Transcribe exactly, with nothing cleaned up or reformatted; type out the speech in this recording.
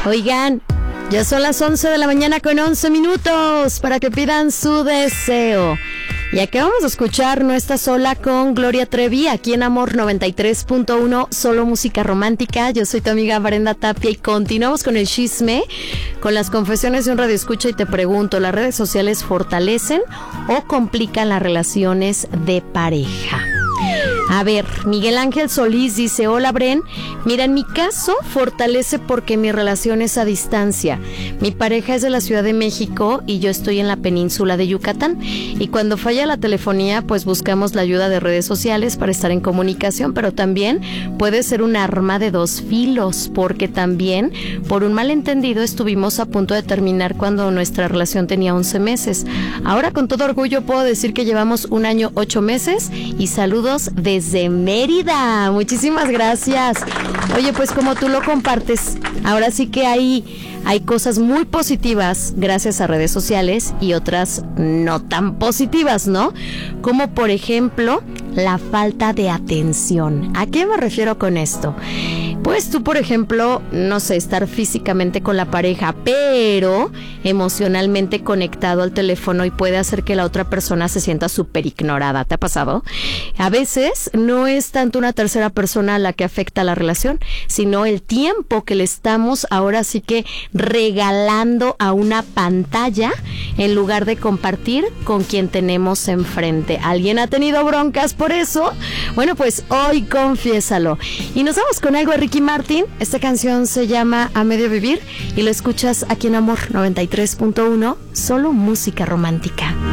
Oigan, ya son las once de la mañana con once minutos para que pidan su deseo. Y acabamos de escuchar No Estás Sola con Gloria Trevi aquí en Amor noventa y tres punto uno, solo música romántica. Yo soy tu amiga Brenda Tapia y continuamos con el chisme, con las confesiones de un radioescucha y te pregunto, ¿las redes sociales fortalecen o complican las relaciones de pareja? A ver, Miguel Ángel Solís dice, hola Bren, mira, en mi caso fortalece porque mi relación es a distancia. Mi pareja es de la Ciudad de México y yo estoy en la península de Yucatán. Y cuando falla la telefonía, pues buscamos la ayuda de redes sociales para estar en comunicación, pero también puede ser un arma de dos filos, porque también por un malentendido estuvimos a punto de terminar cuando nuestra relación tenía once meses. Ahora con todo orgullo puedo decir que llevamos un año, ocho meses y saludos desde Desde Mérida. Muchísimas gracias. Oye, pues como tú lo compartes, ahora sí que hay, hay cosas muy positivas gracias a redes sociales y otras no tan positivas, ¿no? Como por ejemplo, la falta de atención. ¿A qué me refiero con esto? Pues tú, por ejemplo, no sé, estar físicamente con la pareja, pero emocionalmente conectado al teléfono y puede hacer que la otra persona se sienta súper ignorada. ¿Te ha pasado? A veces no es tanto una tercera persona la que afecta la relación, sino el tiempo que le estamos ahora sí que regalando a una pantalla en lugar de compartir con quien tenemos enfrente. ¿Alguien ha tenido broncas por eso? Bueno, pues hoy confiésalo. Y nos vamos con algo de Ricky Martin. Esta canción se llama A Medio Vivir y lo escuchas aquí en Amor noventa y tres punto uno, solo música romántica.